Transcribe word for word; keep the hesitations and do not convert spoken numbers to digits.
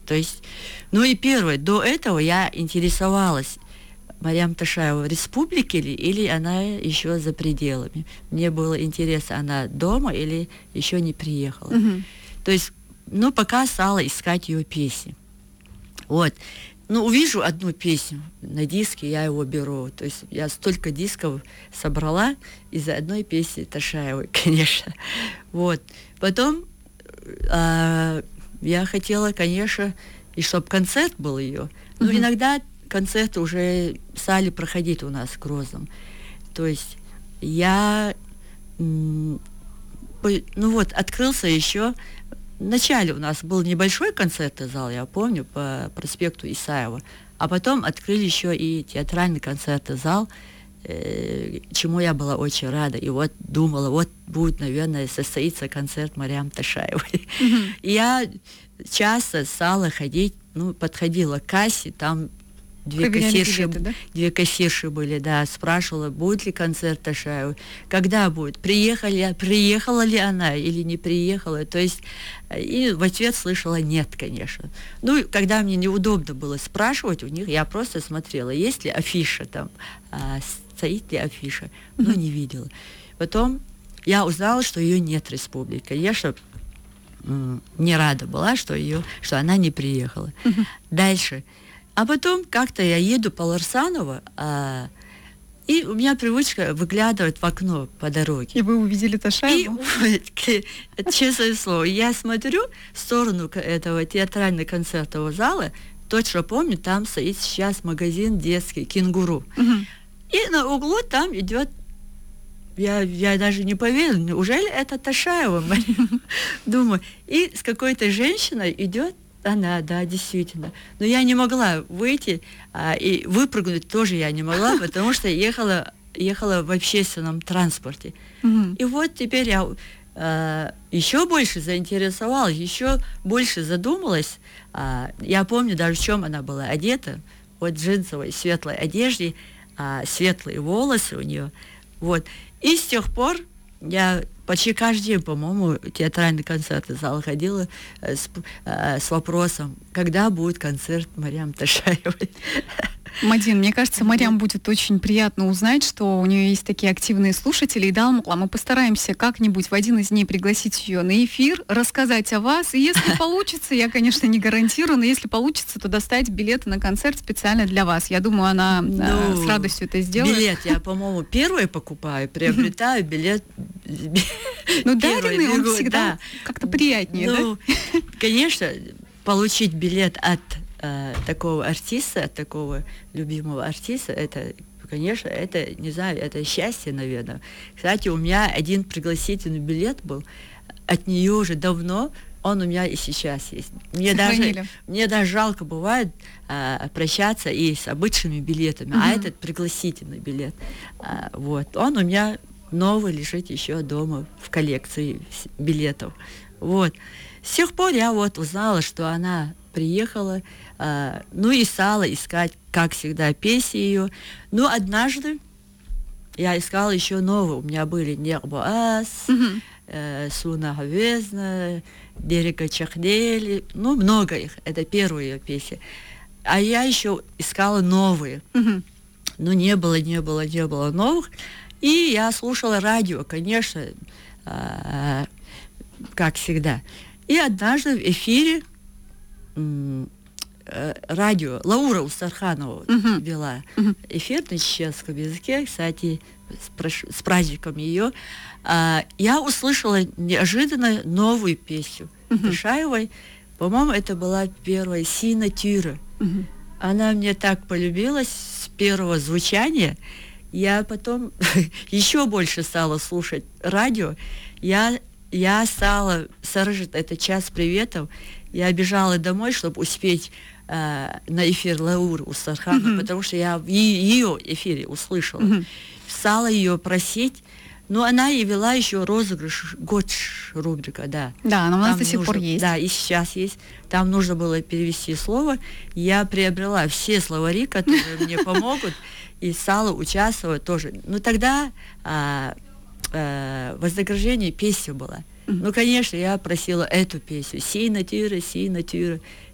То есть, ну и первое, до этого я интересовалась, Марьям Ташаева в республике ли, или она еще за пределами. Мне было интересно, она дома или еще не приехала. Угу. То есть, ну, пока стала искать ее песни. Вот. Ну, увижу одну песню на диске, я его беру. То есть я столько дисков собрала из-за одной песни Ташаевой, конечно. Вот. Потом э, я хотела, конечно, и чтобы концерт был ее. Но Угу. иногда концерты уже стали проходить у нас в Грозном. То есть я, м, по, ну вот, открылся еще. Вначале у нас был небольшой концертный зал, я помню, по проспекту Исаева, а потом открыли еще и театральный концертный зал, э, чему я была очень рада. И вот думала, вот будет, наверное, состоится концерт Марьям Ташаевой. Mm-hmm. И я часто стала ходить, ну, подходила к кассе, там Две кассирши, билеты, да? две кассирши были, да, спрашивала, будет ли концерт Ташаевой, когда будет, приехали, приехала ли она или не приехала, то есть, и в ответ слышала нет, конечно. Ну, когда мне неудобно было спрашивать у них, я просто смотрела, есть ли афиша там, а, стоит ли афиша, но не видела. Потом я узнала, что ее нет в республике, конечно, не рада была, что, ее, что она не приехала. Дальше. А потом как-то я еду по Ларсаново, а, и у меня привычка выглядывать в окно по дороге. И вы увидели Ташаеву? И, честное слово, я смотрю в сторону этого театрального концертного зала, точно помню, там стоит сейчас магазин детский «Кенгуру». Угу. И на углу там идет, я, я даже не поверила, неужели это Ташаева? Думаю, и с какой-то женщиной идет. Она, да, действительно. Но я не могла выйти, а, и выпрыгнуть тоже я не могла, потому что ехала, ехала в общественном транспорте. Mm-hmm. И вот теперь я а, еще больше заинтересовалась, еще больше задумалась. А, я помню даже, в чем она была одета. Вот в джинсовой светлой одежде, а, светлые волосы у нее. Вот. И с тех пор я почти каждый день, по-моему, театральный концерт из зала ходила с, с вопросом, когда будет концерт Марьям Ташаевой. Мадин, мне кажется, Марьям будет очень приятно узнать, что у нее есть такие активные слушатели. И да, мы постараемся как-нибудь в один из дней пригласить ее на эфир, рассказать о вас. И если получится, я, конечно, не гарантирую, но если получится, то достать билеты на концерт специально для вас. Я думаю, она ну, с радостью это сделает. Билет я, по-моему, первый покупаю, приобретаю билет. Ну, даренный он всегда как-то приятнее, да? Конечно, получить билет от такого артиста, от такого любимого артиста, это, конечно, это, не знаю, это счастье, наверное. Кстати, у меня один пригласительный билет был от нее уже давно, он у меня и сейчас есть. Мне, даже, мне даже жалко бывает а, прощаться и с обычными билетами, mm-hmm. а этот пригласительный билет. А, вот. Он у меня новый лежит еще дома в коллекции билетов. Вот. С тех пор я вот узнала, что она приехала, а, ну и стала искать, как всегда, песни ее. Но однажды я искала еще новые. У меня были «Небо Ас», mm-hmm. э, «Суна Хавезна», «Дерека Чахдели», ну, много их. Это первые ее песни. А я еще искала новые. Mm-hmm. Но не было, не было, не было новых. И я слушала радио, конечно, э, как всегда. И однажды в эфире м- э, радио Лаура Устарханова uh-huh. вела uh-huh. эфир на чеченском языке, кстати, с, прош- с праздником ее. А, я услышала неожиданно новую песню uh-huh. Ташаевой. По-моему, это была первая «Сина Тюра». Uh-huh. Она мне так полюбилась с первого звучания. Я потом еще больше стала слушать радио. Я Я стала сторожить этот час приветов. Я бежала домой, чтобы успеть э, на эфир Лауры Устархановой, mm-hmm. потому что я в ее эфире услышала. Mm-hmm. Стала ее просить. Но она и вела еще розыгрыш «Готш» рубрика, да. Да, она у нас Там до сих нужно, пор есть. Да, и сейчас есть. Там нужно было перевести слово. Я приобрела все словари, которые мне помогут, и стала участвовать тоже. Но тогда... вознаграждение песня была. Mm-hmm. Ну, конечно, я просила эту песню. «Си натюра, си натюра».